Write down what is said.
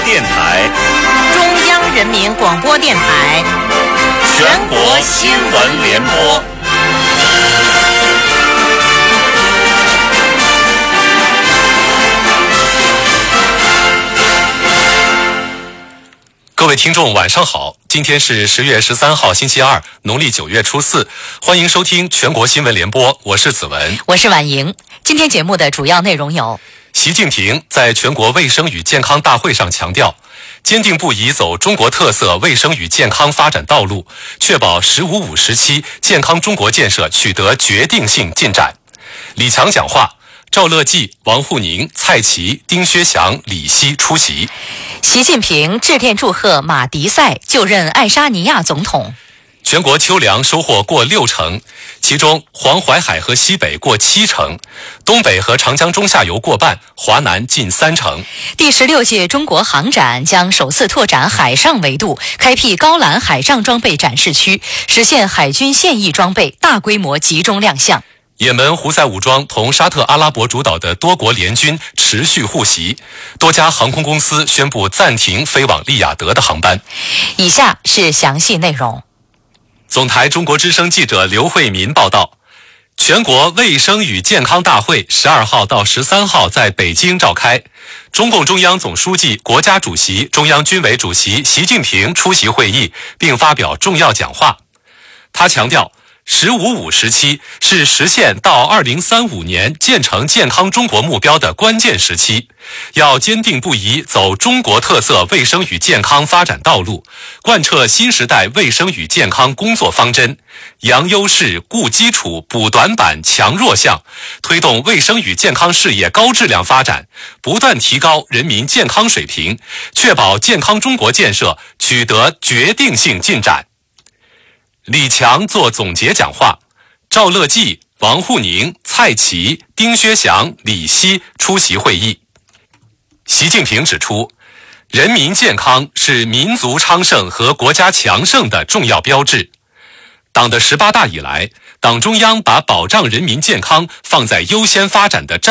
电台、 中央人民广播电台、 全国新闻联播。 各位听众晚上好，今天是10月13号星期二，农历9月初4，欢迎收听全国新闻联播，我是子文， 我是婉莹。今天节目的主要内容有： 习近平在全国卫生与健康大会上强调，坚定不移走中国特色卫生与健康发展道路，确保“15+5”时期健康中国建设取得决定性进展。李强讲话，赵乐际、王沪宁、蔡奇、丁薛祥、李希出席。 习近平致电祝贺马迪赛就任爱沙尼亚总统。 全国秋粮收获过60%，其中黄淮海河西北过70%，东北和长江中下游过半，华南近30%。 第16届中国航展将首次拓展海上维度，开辟高栏海上装备展示区，实现海军现役装备大规模集中亮相。 也门胡塞武装同沙特阿拉伯主导的多国联军持续互袭，多家航空公司宣布暂停飞往利雅得的航班。 以下是详细内容。 总台中国之声记者刘慧民报道，全国卫生与健康大会12号到13号在北京召开，中共中央总书记、国家主席、中央军委主席习近平出席会议，并发表重要讲话。他强调，“15+5”时期是实现到2035年建成健康中国目标的关键时期，要坚定不移走中国特色卫生与健康发展道路，贯彻新时代卫生与健康工作方针，扬优势、固基础、补短板、强弱项，推动卫生与健康事业高质量发展，不断提高人民健康水平，确保健康中国建设取得决定性进展。李强作总结讲话，赵乐际、王沪宁、蔡奇、丁薛祥、李希出席会议。习近平指出，人民健康是民族昌盛和国家强盛的重要标志。党的18大以来，党中央把保障人民健康放在优先发展的